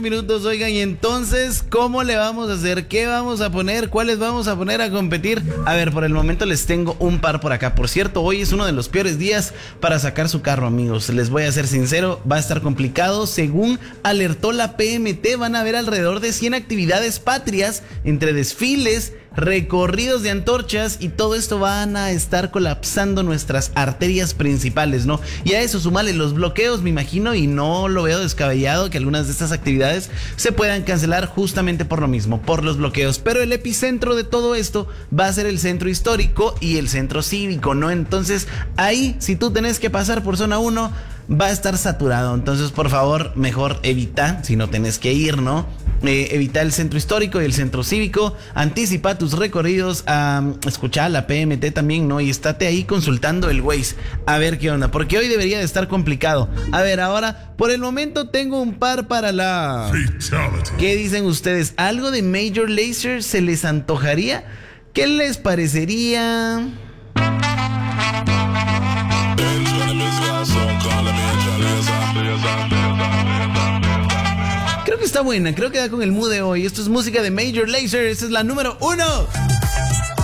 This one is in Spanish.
Minutos, oigan, y entonces, ¿cómo le vamos a hacer? ¿Qué vamos a poner? ¿Cuáles vamos a poner a competir? A ver, por el momento les tengo un par por acá. Por cierto, hoy es uno de los peores días para sacar su carro, amigos. Les voy a ser sincero, va a estar complicado. Según alertó la PMT, van a haber alrededor de 100 actividades patrias entre desfiles, recorridos de antorchas, y todo esto van a estar colapsando nuestras arterias principales, ¿no? Y a eso sumale los bloqueos, me imagino, y no lo veo descabellado que algunas de estas actividades se puedan cancelar justamente por lo mismo, por los bloqueos. Pero el epicentro de todo esto va a ser el centro histórico y el centro cívico, ¿no? Entonces ahí, si tú tenés que pasar por zona 1, va a estar saturado. Entonces, por favor, mejor evita, si no tenés que ir, ¿no? Evita el centro histórico y el centro cívico, anticipa tus recorridos, escucha a la PMT también, ¿no? Y estate ahí consultando el Waze, a ver qué onda, porque hoy debería de estar complicado. A ver, ahora, por el momento tengo un par para la... Fatality. ¿Qué dicen ustedes? ¿Algo de Major Lazer se les antojaría? ¿Qué les parecería? Creo que está buena, creo que da con el mood de hoy. Esto es música de Major Lazer, esta es la número 1.